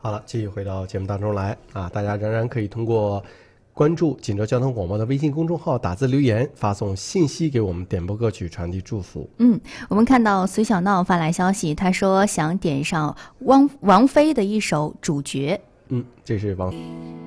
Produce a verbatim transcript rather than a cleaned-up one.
好了，继续回到节目当中来啊！大家仍然可以通过关注锦州交通广播的微信公众号打字留言，发送信息给我们点播歌曲，传递祝福。 嗯，我们看到隋小闹发来消息，他说想点上汪王菲的一首《主角》。 嗯，这是王。